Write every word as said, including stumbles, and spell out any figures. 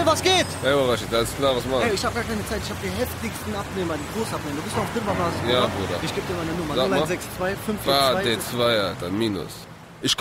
was geht? Hey, Rashid, alles klar, was machst Ey, du? ich hab gar keine Zeit. Ich hab die heftigsten Abnehmer, die Großabnehmer. Du bist doch auf Dilberbasis, Ja, oder? Bruder. Ich geb dir meine Nummer. Sag mal. null eins sechs zwei fünf vier Ah, zwei. D zwei, Alter, Minus.